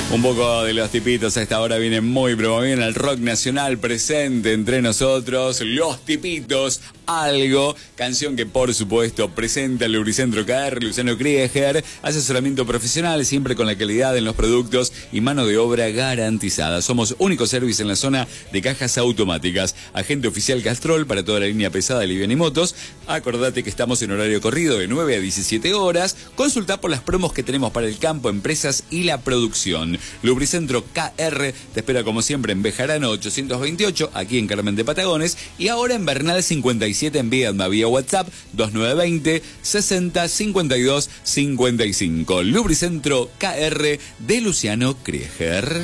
Un poco de Los Tipitos a esta hora viene muy, pero muy bien el rock nacional presente entre nosotros. Los Tipitos, algo. Canción que por supuesto presenta el Lubricentro KR, Luciano Krieger. Asesoramiento profesional, siempre con la calidad en los productos y mano de obra garantizada. Somos único servicio en la zona de cajas automáticas. Agente oficial Castrol para toda la línea pesada, liviana y motos. Acordate que estamos en horario corrido de 9 a 17 horas. Consulta por las promos que tenemos para el campo, empresas y la producción. Lubricentro KR te espera como siempre en Bejarano 828, aquí en Carmen de Patagones, y ahora en Bernal 57 en Viedma, vía WhatsApp 2920 60 52 55. Lubricentro KR de Luciano Krieger.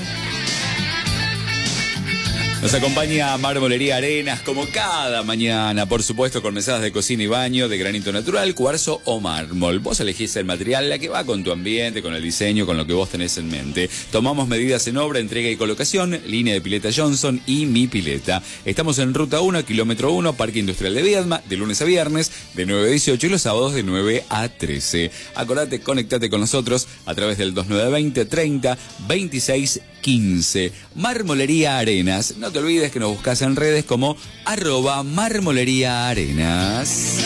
Nos acompaña Marmolería Arenas como cada mañana, por supuesto, con mesadas de cocina y baño de granito natural, cuarzo o mármol. Vos elegís el material, la que va con tu ambiente, con el diseño, con lo que vos tenés en mente. Tomamos medidas en obra, entrega y colocación, línea de pileta Johnson y Mi Pileta. Estamos en Ruta 1, kilómetro 1, Parque Industrial de Viedma, de lunes a viernes, de 9 a 18 y los sábados de 9 a 13. Acordate, conectate con nosotros a través del 2920 30 26 15. Marmolería Arenas. No te olvides que nos buscas en redes como @Marmolería Arenas.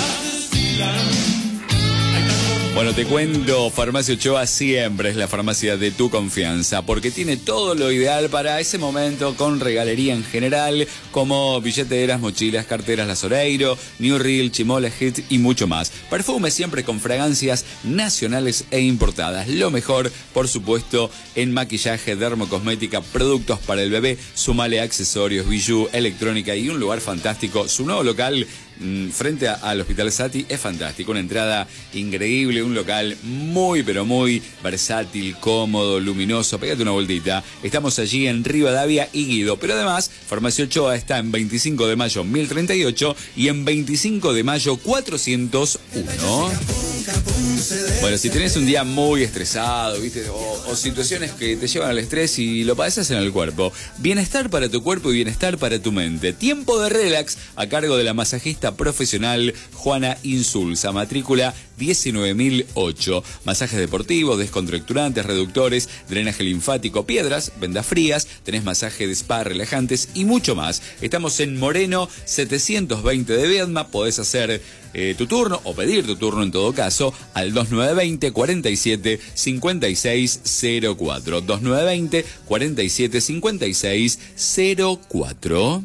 Bueno, te cuento, Farmacia Ochoa siempre es la farmacia de tu confianza, porque tiene todo lo ideal para ese momento, con regalería en general, como billeteras, mochilas, carteras Lazoreiro, New Reel, Chimola, Hit y mucho más. Perfumes siempre con fragancias nacionales e importadas. Lo mejor, por supuesto, en maquillaje, dermocosmética, productos para el bebé, sumale accesorios, bijú, electrónica y un lugar fantástico. Su nuevo local frente al Hospital Sati es fantástico, una entrada increíble, un local muy pero muy versátil, cómodo, luminoso. Pégate una vueltita. Estamos allí en Rivadavia y Guido, pero además Farmacia Ochoa está en 25 de mayo 1038 y en 25 de mayo 401. Bueno, si tenés un día muy estresado, ¿viste? O situaciones que te llevan al estrés y lo padeces en el cuerpo, bienestar para tu cuerpo y bienestar para tu mente. Tiempo de relax a cargo de la masajista profesional Juana Insulza, matrícula 19008. Masajes deportivos, descontracturantes, reductores, drenaje linfático, piedras, vendas frías, tenés masaje de spa, relajantes y mucho más. Estamos en Moreno 720 de Viedma. Podés hacer tu turno o pedir tu turno en todo caso al 2920 47 56 04. 2920 47 56 04.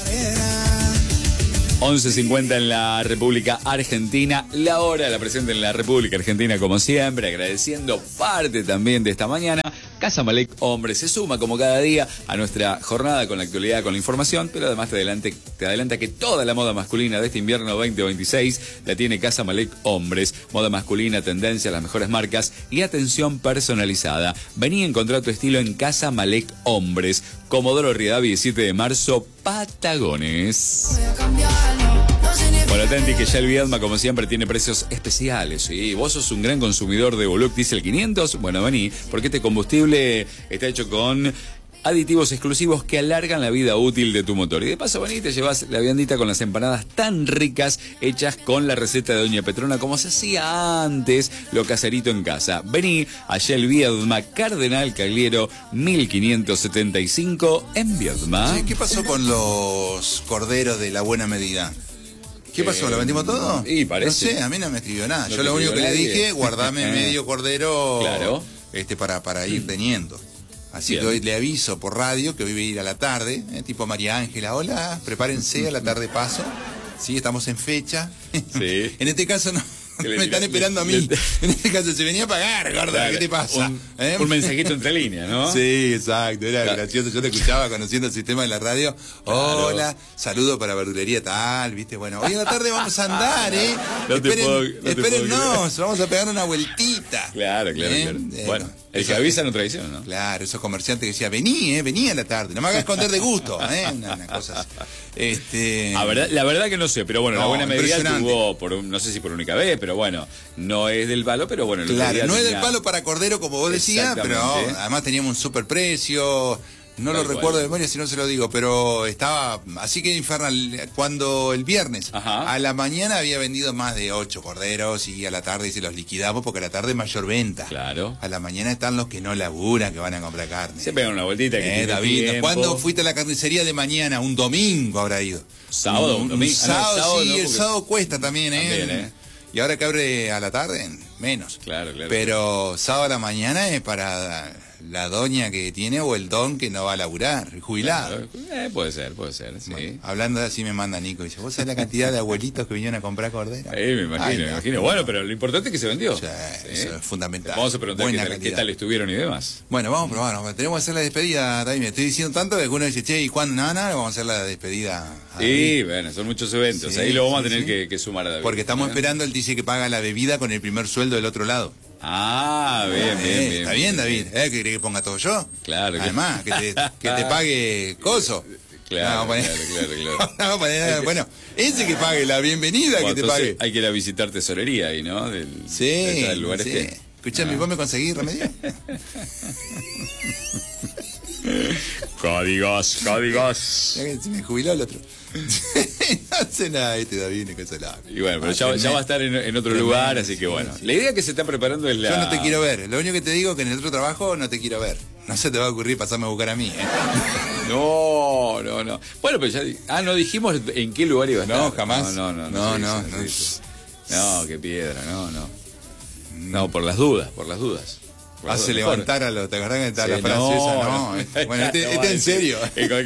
11:50 en la República Argentina. La hora la presente en la República Argentina como siempre, agradeciendo parte también de esta mañana. Casa Malek Hombre se suma como cada día a nuestra jornada con la actualidad, con la información, pero además te adelanta que toda la moda masculina de este invierno 2026 la tiene Casa Malek Hombres. Moda masculina, tendencia, las mejores marcas y atención personalizada. Vení a encontrar tu estilo en Casa Malek Hombres. Comodoro Rivadavia 17 de marzo, Patagones. Bueno, atenti que ya el Viedma, como siempre, tiene precios especiales. ¿Sí? Vos sos un gran consumidor de Voluc Diesel 500. Bueno, vení, porque este combustible está hecho con aditivos exclusivos que alargan la vida útil de tu motor. Y de paso, vení, te llevas la viandita con las empanadas tan ricas hechas con la receta de Doña Petrona, como se hacía antes, lo caserito en casa. Vení a Shell Viedma, Cardenal Cagliero 1575 en Viedma. Sí, ¿qué pasó con los corderos de la buena medida? ¿Qué pasó? ¿Lo vendimos todo? Y parece. No sé, a mí no me escribió nada. Yo lo único que le dije, guardame medio cordero, claro, para ir teniendo. Así bien, que hoy le aviso por radio que hoy voy a ir a la tarde, tipo María Ángela. Hola, prepárense, a la tarde paso. Sí, estamos en fecha. Sí. En este caso no. Me están esperando a mí. En este caso se venía a pagar, gorda. Claro, ¿qué te pasa? Un mensajito entre líneas, ¿no? Sí, exacto. Era gracioso. Yo te escuchaba conociendo el sistema de la radio. Claro. Hola, saludo para verdulería tal, ¿viste? Bueno, hoy a la tarde vamos a andar, ¿eh? Espérennos, vamos a pegar una vueltita. Claro. Bueno, el que avisa no traiciona, ¿no? Claro, esos comerciantes que decían, vení a la tarde. No me hagas esconder de gusto, una cosa así. La verdad que no sé, pero bueno, la buena medida tuvo, no sé si por única vez, pero bueno, no es del palo, pero bueno. Claro, no es del palo para cordero, como vos decías, pero además teníamos un super precio. No lo recuerdo de memoria, si no se lo digo, pero estaba así que infernal. Cuando el viernes a la mañana había vendido más de 8 corderos y a la tarde se los liquidamos porque a la tarde mayor venta. Claro. A la mañana están los que no laburan, que van a comprar carne. Se pegan una vueltita. David, ¿cuándo fuiste a la carnicería de mañana? Un domingo habrá ido. ¿Sábado? Un domingo. Sábado, sí, no, el sábado cuesta también, También, Y ahora que abre a la tarde, menos. Claro. Pero sábado a la mañana es para la doña que tiene o el don que no va a laburar, jubilado. Claro. Puede ser, sí. Bueno, hablando así me manda Nico, dice, ¿vos sabés la cantidad de abuelitos que vinieron a comprar cordera? Me imagino. Bueno, pero lo importante es que se vendió. Sí, eso es fundamental. Vamos a preguntar qué tal estuvieron y demás. Bueno, vamos a probar. Tenemos que hacer la despedida, David. Me estoy diciendo tanto que alguno dice, che, ¿y cuándo? No, vamos a hacer la despedida. Sí, bueno, son muchos eventos. Ahí lo vamos a tener que sumar a David. Porque estamos esperando, él dice que paga la bebida con el primer sueldo del otro lado. Bien. Está bien, David. ¿Qué querés que ponga todo yo? Claro. Además, que te pague coso. Claro. Bueno, ese que pague la bienvenida, que te pague. Hay que ir a visitar tesorería ahí, ¿no? Del lugar este. Escuchame, ¿vos me conseguís remedio? Códigos. Se me jubiló el otro. No hace nada David, y bueno, pero ya va a estar en otro lugar, así que bueno. La idea que se está preparando es la... Yo no te quiero ver. Lo único que te digo es que en el otro trabajo no te quiero ver. No se te va a ocurrir pasarme a buscar a mí, No. Bueno, pero ya... no dijimos en qué lugar iba a estar. No, jamás. No, qué piedra, No, por las dudas. Hace levantar a los... ¿Te acordás que está la frase esa? Bueno, este en serio.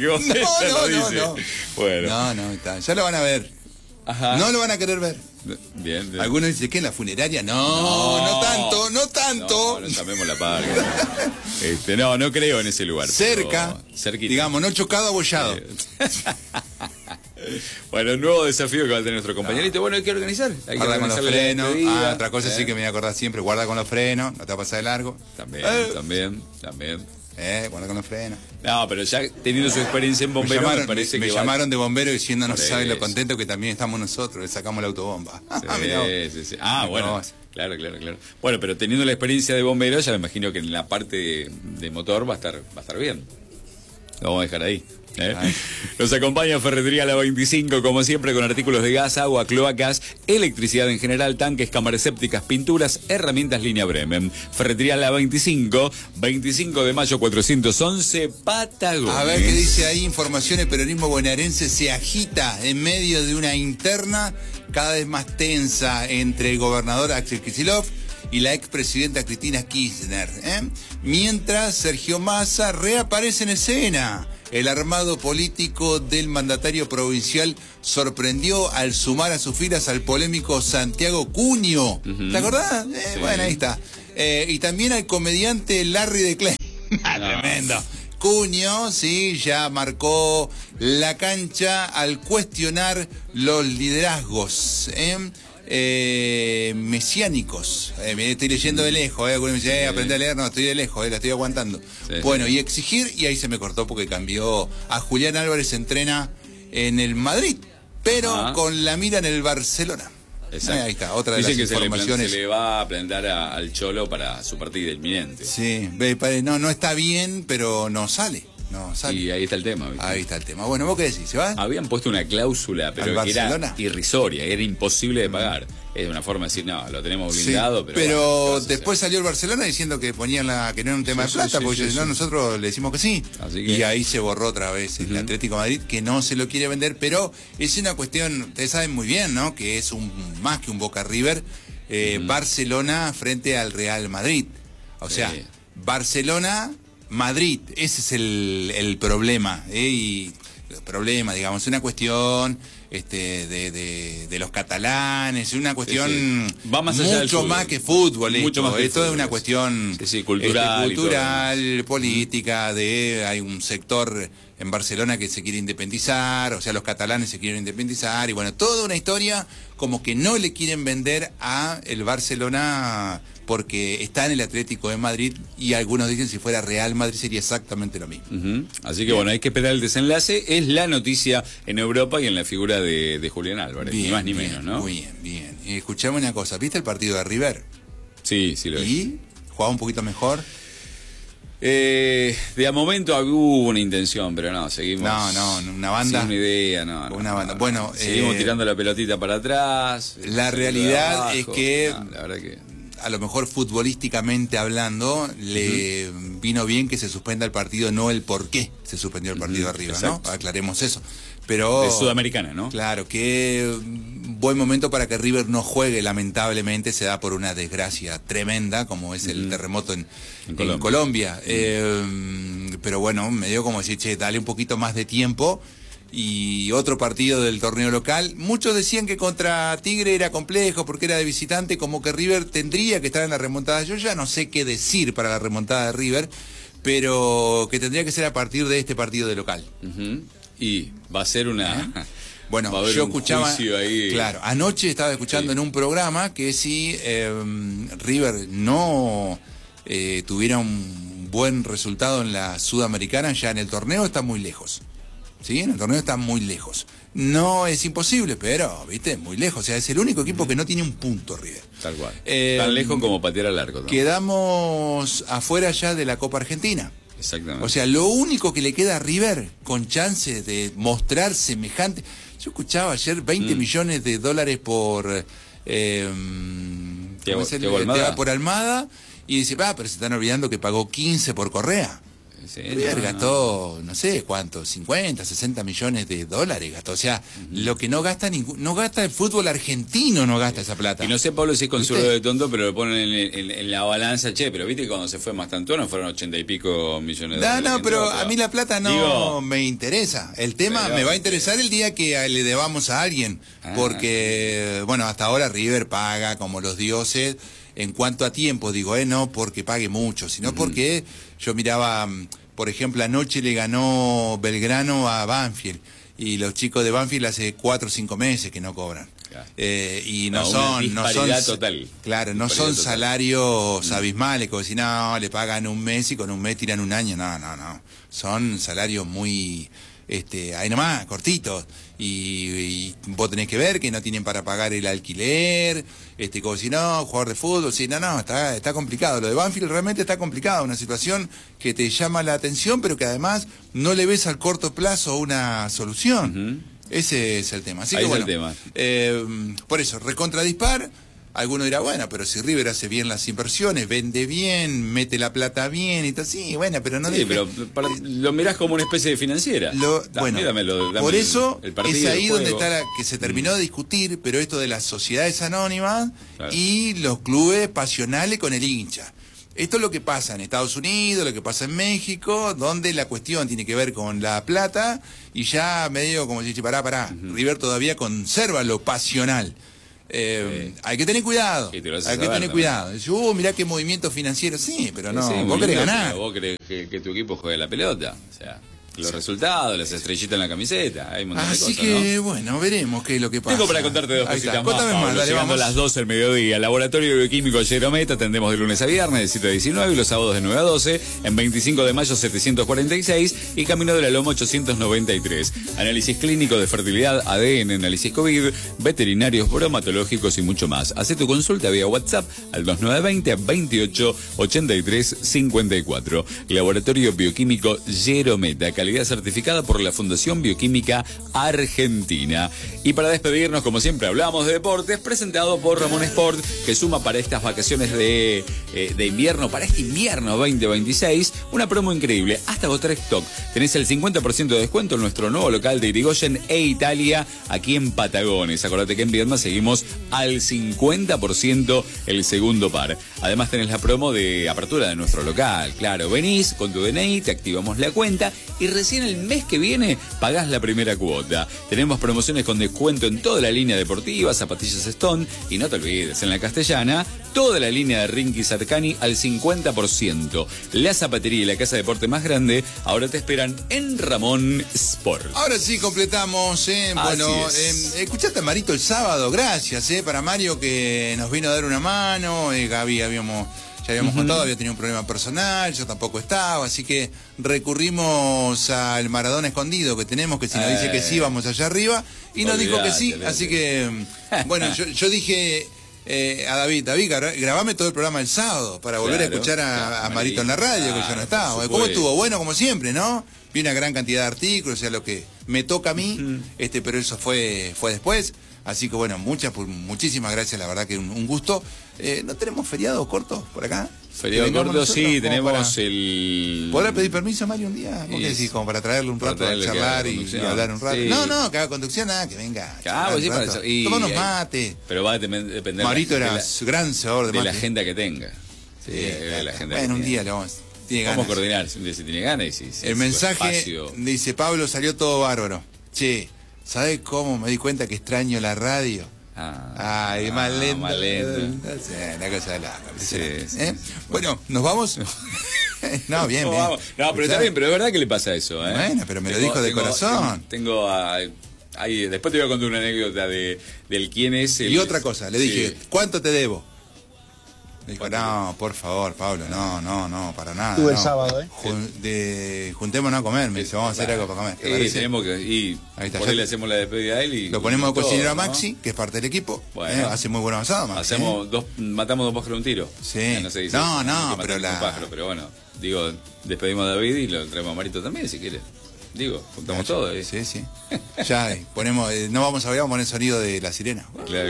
No. Bueno. No, está. Ya lo van a ver. No lo van a querer ver. Bien. Algunos dicen que en la funeraria. No tanto. No llamemos la parca. No creo en ese lugar. Cerca. Cerquita. Digamos, no chocado, abollado. Bueno, el nuevo desafío que va a tener nuestro compañerito. Bueno, hay que organizar. Guarda con los frenos. Otra cosa sí que me voy a acordar siempre. Guarda con los frenos. No te va a pasar de largo. También. Guarda con los frenos. No, pero ya teniendo su experiencia en bombero, me llamaron de bombero diciendo no saben lo contento que también estamos nosotros. Le sacamos la autobomba. Sí. Bueno. Claro. Bueno, pero teniendo la experiencia de bombero, ya me imagino que en la parte de motor va a estar bien. Lo vamos a dejar ahí. Nos acompaña Ferretería La 25, como siempre, con artículos de gas, agua, cloacas, electricidad en general, tanques, cámaras sépticas, pinturas, herramientas línea Bremen. Ferretería La 25, 25 de mayo 411, Patagonia. A ver qué dice ahí. Informaciones. Peronismo bonaerense se agita en medio de una interna cada vez más tensa entre el gobernador Axel Kicillof y la expresidenta Cristina Kirchner. Mientras Sergio Massa reaparece en escena. El armado político del mandatario provincial sorprendió al sumar a sus filas al polémico Santiago Cuño. ¿Te acordás? Sí. Bueno, ahí está. Y también al comediante Larry de Klein. Tremendo. Cuño, sí, ya marcó la cancha al cuestionar los liderazgos mesiánicos. Estoy leyendo de lejos, algunos me dicen, aprende a leer, no, estoy de lejos, la estoy aguantando. Bueno, y exigir, y ahí se me cortó porque cambió a Julián Álvarez, entrena en el Madrid, pero con la mira en el Barcelona. Ahí está, otra de las informaciones. Se le va a plantar al Cholo para su partida inminente. Sí, no está bien, pero no sale. Y ahí está el tema. ¿viste? Ahí está el tema. Bueno, ¿vos qué decís? ¿Se va? Habían puesto una cláusula, pero que era irrisoria, era imposible de pagar. Es una forma de decir, no, lo tenemos blindado, pero bueno, después salió el Barcelona diciendo que ponían que no era un tema de plata, porque no, nosotros le decimos que sí. Y ahí se borró otra vez el Atlético de Madrid, que no se lo quiere vender, pero es una cuestión, ustedes saben muy bien, ¿no? Que es más que un Boca River, Barcelona frente al Real Madrid. O sea, Barcelona... Madrid, ese es el problema, y el problema, digamos, es una cuestión de los catalanes, es una cuestión va más allá mucho más que fútbol, mucho esto es una cuestión cultural, política, hay un sector en Barcelona que se quiere independizar, o sea, los catalanes se quieren independizar, y bueno, toda una historia como que no le quieren vender a el Barcelona porque está en el Atlético de Madrid, y algunos dicen si fuera Real Madrid sería exactamente lo mismo. Así que bueno, hay que esperar el desenlace. Es la noticia en Europa y en la figura de Julián Álvarez, ni más ni menos, ¿no? Muy bien. Escuchame una cosa, ¿viste el partido de River? Sí, lo vi. ¿Y jugaba un poquito mejor? De a momento hubo una intención, pero no, seguimos. No, una banda. Sin una idea, no. Una banda. Bueno, seguimos tirando la pelotita para atrás. La realidad abajo, es que, la verdad que a lo mejor futbolísticamente hablando, le vino bien que se suspenda el partido, no el por qué se suspendió el partido arriba, exacto, ¿no? Aclaremos eso. Pero, de Sudamericana, ¿no? Claro, qué buen momento para que River no juegue, lamentablemente se da por una desgracia tremenda, como es el terremoto en Colombia. Pero bueno, me dio como decir, che, dale un poquito más de tiempo. Y otro partido del torneo local. Muchos decían que contra Tigre era complejo porque era de visitante, como que River tendría que estar en la remontada. Yo ya no sé qué decir para la remontada de River, pero que tendría que ser a partir de este partido de local. Y va a ser una... Bueno, yo escuchaba, ahí. Claro, anoche estaba escuchando en un programa que si River no tuviera un buen resultado en la Sudamericana, ya en el torneo está muy lejos. ¿Sí? En el torneo está muy lejos. No es imposible, pero, viste, muy lejos. O sea, es el único equipo que no tiene un punto, River. Tal cual. Tan lejos como patear al arco, ¿no? Quedamos afuera ya de la Copa Argentina. Exactamente. O sea, lo único que le queda a River, con chance de mostrar semejante... Yo escuchaba ayer 20 millones de dólares por... por Almada, y dice, pero se están olvidando que pagó 15 por Correa. Sí, River gastó, no sé cuánto, 50, 60 millones de dólares gastó. O sea, lo que no gasta no gasta el fútbol argentino, no gasta esa plata. Y no sé, Pablo, si es consuelo de tonto, pero lo ponen en la balanza, che, pero viste que cuando se fue Mastantuono fueron 80 y pico millones de dólares. No, pero a mí la plata no me interesa. El tema me va a interesar el día que le debamos a alguien. Porque, bueno, hasta ahora River paga como los dioses. En cuanto a tiempo, digo, no porque pague mucho, sino porque yo miraba, por ejemplo, anoche le ganó Belgrano a Banfield, y los chicos de Banfield hace 4 o 5 meses que no cobran. Claro. Y no son total. Claro, no son salarios abismales, como si no, le pagan un mes y con un mes tiran un año, no. Son salarios muy... ahí nomás, cortitos, y vos tenés que ver que no tienen para pagar el alquiler, como si no, jugador de fútbol, sí, no, está complicado. Lo de Banfield realmente está complicado, una situación que te llama la atención, pero que además no le ves al corto plazo una solución. Ese es el tema. Así que bueno, por eso, recontradispar. Alguno dirá, bueno, pero si River hace bien las inversiones, vende bien, mete la plata bien y tal, sí, bueno, pero no... Sí, pero lo mirás como una especie de financiera. Dame por eso es ahí donde está que se terminó de discutir, pero esto de las sociedades anónimas y los clubes pasionales con el hincha. Esto es lo que pasa en Estados Unidos, lo que pasa en México, donde la cuestión tiene que ver con la plata y ya medio como si pará, River todavía conserva lo pasional. Hay que tener cuidado, cuidado. Mirá qué movimiento financiero, sí, pero no, vos querés ganar. Vos querés que tu equipo juegue la pelota, o sea, los resultados, las estrellitas en la camiseta, hay un montón de cosas, así que, bueno, veremos qué es lo que pasa. Tengo para contarte dos cositas más, Contame más, dale, llegando a las 12 del mediodía. Laboratorio Bioquímico Yerometa, atendemos de lunes a viernes de 7 a 19 y los sábados de 9 a 12, en 25 de mayo 746 y Camino de la Loma 893. Análisis clínico de fertilidad, ADN, análisis COVID, veterinarios, bromatológicos y mucho más. Hacé tu consulta vía WhatsApp al 2920 28 83 54. Laboratorio Bioquímico Yerometa, calidad certificada por la Fundación Bioquímica Argentina. Y para despedirnos, como siempre, hablamos de deportes, presentado por Ramón Sport, que suma para estas vacaciones de invierno, para este invierno 2026, una promo increíble. Hasta agotar stock. Tenés el 50% de descuento en nuestro nuevo local de Irigoyen e Italia, aquí en Patagones. Acordate que en Viedma seguimos al 50% el segundo par. Además tenés la promo de apertura de nuestro local. Claro, venís con tu DNI, te activamos la cuenta y recién el mes que viene pagás la primera cuota. Tenemos promociones con descuento en toda la línea deportiva, zapatillas Stone, y no te olvides, en la Castellana, toda la línea de Rinky Sarkani al 50%. La zapatería y la casa de deporte más grande ahora te esperan en Ramón Sport. Ahora sí completamos, bueno, escuchaste a Marito el sábado, gracias, para Mario que nos vino a dar una mano, Gaby ya habíamos contado, había tenido un problema personal, yo tampoco estaba, así que recurrimos al Maradona escondido que tenemos, que si nos dice que sí, vamos allá arriba, y nos dijo que sí, así que, bueno, yo dije, a David, grabame todo el programa el sábado para volver a escuchar a Marito en la radio, que yo no estaba. ¿Cómo estuvo? Bueno, como siempre, ¿no? Vi una gran cantidad de artículos, o sea, lo que me toca a mí, pero eso fue después. Así que bueno, muchísimas gracias, la verdad que un gusto. ¿No tenemos feriados cortos por acá? Feriado corto, sí, tenemos el... ¿Podrá pedir permiso, Mario, un día? ¿Cómo decís? Como para traerle un rato a charlar y hablar un rato. Sí. No, que haga conducción, nada, que venga. Pues sí, para eso. Toma unos mates. Pero va a depender... Marito era gran sabor de mate. De la agenda que tenga. Sí, la agenda. Bueno, un día lo vamos... Vamos a coordinar, si tiene ganas. Y el mensaje dice, Pablo, salió todo bárbaro. Che, ¿sabés cómo me di cuenta que extraño la radio? Ay, más lento. La cosa de la... Bueno, ¿nos vamos? No, bien. No, pero está bien, pero es verdad que le pasa eso, Bueno, pero me lo dijo de corazón. Ahí, después te voy a contar una anécdota del quién es el... Y otra cosa, le dije, ¿cuánto te debo? Me dijo, no, por favor, Pablo, no, para nada. Tuve el sábado, juntémonos a comer, me dice, vamos a hacer algo para comer. Tenemos que, y ahí está, por ahí le hacemos la despedida a él y... Lo ponemos de cocinero a Maxi, que es parte del equipo. Bueno, hace muy buen asado, Maxi. Matamos dos pájaros de un tiro. Sí. No se dice. No, pero un pájaro, pero bueno, digo, despedimos a David y lo traemos a Marito también, si quiere. Digo, juntamos todo. Sí. Ya ponemos, no vamos a ver, vamos a poner el sonido de la sirena. Claro.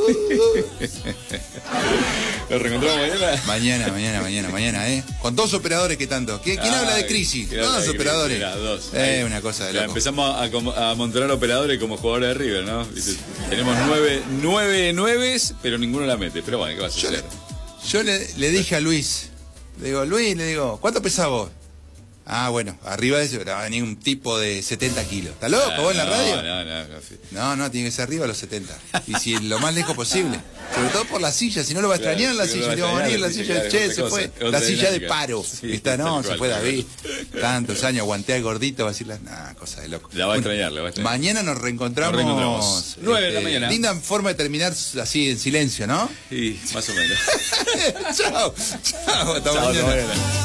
¿Nos reencontramos mañana, Con dos operadores que tanto. ¿Quién habla de crisis? Dos operadores. Una cosa de loco. Empezamos a montar operadores como jugadores de River, ¿no? Tenemos nueve nueves, pero ninguno la mete. Pero bueno, ¿qué vas a hacer? Yo le dije a Luis, Luis, ¿cuánto pesás vos? Bueno, arriba de eso va a venir un tipo de 70 kilos. ¿Está loco vos en la radio? No, tiene que ser arriba de los 70. Y si lo más lejos posible. Sobre todo por la silla, si no lo va a extrañar la silla. Le va a venir la silla, se fue. La silla de paro. Se fue David. Tantos años aguanté al gordito, va a decir cosa de loco. La va a extrañar. Mañana nos reencontramos. 9 de la mañana. Linda forma de terminar así en silencio, ¿no? Sí, más o menos. Chao. Hasta mañana.